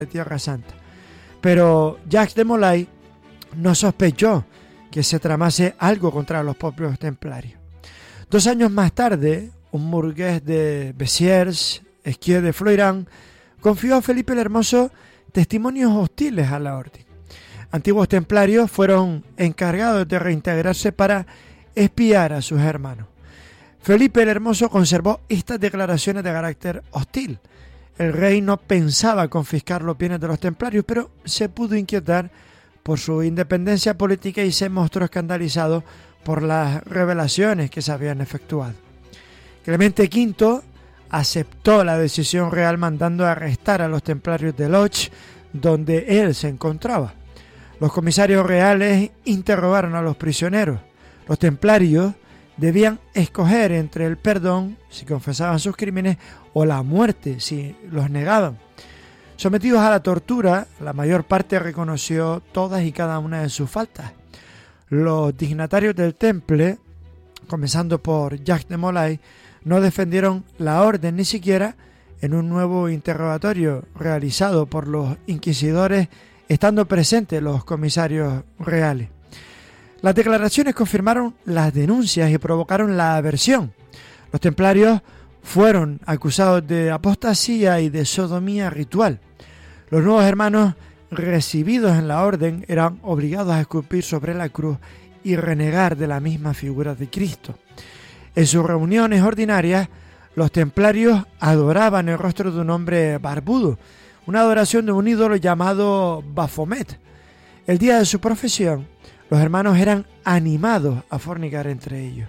de Tierra Santa. Pero Jacques de Molay no sospechó que se tramase algo contra los propios templarios. 2 años más tarde, un burgués de Bessières, Esquier de Floirán, confió a Felipe el Hermoso testimonios hostiles a la orden. Antiguos templarios fueron encargados de reintegrarse para espiar a sus hermanos. Felipe el Hermoso conservó estas declaraciones de carácter hostil. El rey no pensaba confiscar los bienes de los templarios, pero se pudo inquietar por su independencia política y se mostró escandalizado por las revelaciones que se habían efectuado. Clemente V aceptó la decisión real mandando arrestar a los templarios de Loches, donde él se encontraba. Los comisarios reales interrogaron a los prisioneros. Los templarios debían escoger entre el perdón, si confesaban sus crímenes, o la muerte, si los negaban. Sometidos a la tortura, la mayor parte reconoció todas y cada una de sus faltas. Los dignatarios del Temple, comenzando por Jacques de Molay, no defendieron la orden ni siquiera en un nuevo interrogatorio realizado por los inquisidores, estando presentes los comisarios reales. Las declaraciones confirmaron las denuncias y provocaron la aversión. Los templarios fueron acusados de apostasía y de sodomía ritual. Los nuevos hermanos recibidos en la orden eran obligados a escupir sobre la cruz y renegar de la misma figura de Cristo. En sus reuniones ordinarias, los templarios adoraban el rostro de un hombre barbudo, una adoración de un ídolo llamado Baphomet. El día de su profesión, los hermanos eran animados a fornicar entre ellos.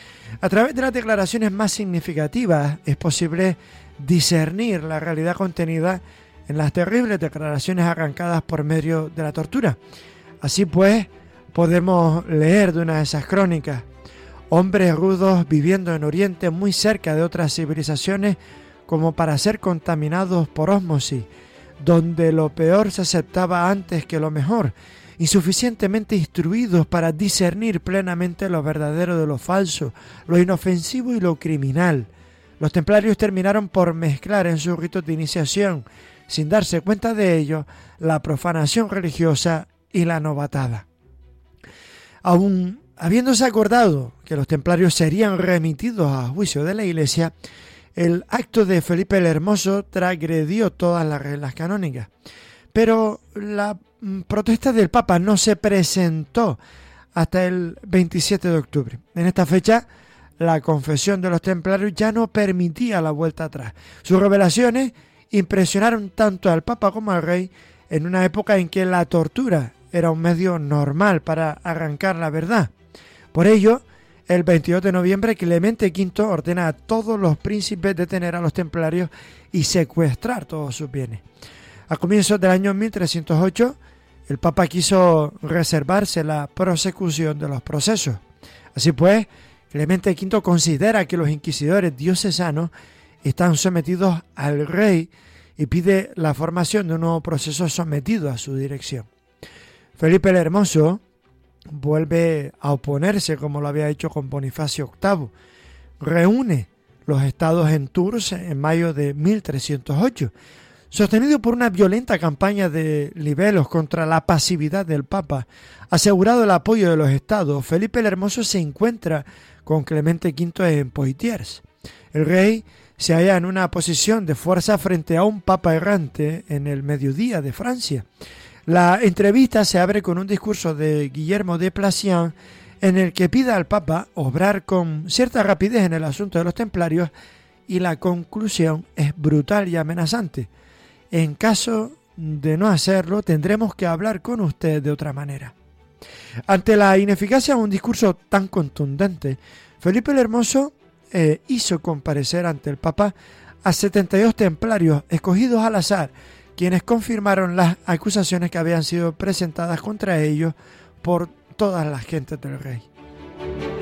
A través de las declaraciones más significativas es posible discernir la realidad contenida en las terribles declaraciones arrancadas por medio de la tortura. Así pues, podemos leer de una de esas crónicas: hombres rudos viviendo en Oriente muy cerca de otras civilizaciones como para ser contaminados por ósmosis, donde lo peor se aceptaba antes que lo mejor, insuficientemente instruidos para discernir plenamente lo verdadero de lo falso, lo inofensivo y lo criminal. Los templarios terminaron por mezclar en sus ritos de iniciación, sin darse cuenta de ello, la profanación religiosa y la novatada. Aún habiéndose acordado que los templarios serían remitidos a juicio de la Iglesia, el acto de Felipe el Hermoso transgredió todas las reglas canónicas. Pero la protesta del Papa no se presentó hasta el 27 de octubre. En esta fecha, la confesión de los templarios ya no permitía la vuelta atrás. Sus revelaciones impresionaron tanto al Papa como al rey en una época en que la tortura era un medio normal para arrancar la verdad. Por ello, el 22 de noviembre, Clemente V ordena a todos los príncipes detener a los templarios y secuestrar todos sus bienes. A comienzos del año 1308, el Papa quiso reservarse la prosecución de los procesos. Así pues, Clemente V considera que los inquisidores diocesanos están sometidos al rey y pide la formación de un nuevo proceso sometido a su dirección. Felipe el Hermoso vuelve a oponerse, como lo había hecho con Bonifacio VIII. Reúne los estados en Tours en mayo de 1308. Sostenido por una violenta campaña de libelos contra la pasividad del Papa, asegurado el apoyo de los estados, Felipe el Hermoso se encuentra con Clemente V en Poitiers. El rey se halla en una posición de fuerza frente a un papa errante en el mediodía de Francia. La entrevista se abre con un discurso de Guillermo de Plassans en el que pide al Papa obrar con cierta rapidez en el asunto de los templarios, y la conclusión es brutal y amenazante. En caso de no hacerlo, tendremos que hablar con usted de otra manera. Ante la ineficacia de un discurso tan contundente, Felipe el Hermoso hizo comparecer ante el Papa a 72 templarios escogidos al azar, quienes confirmaron las acusaciones que habían sido presentadas contra ellos por todas las gentes del rey.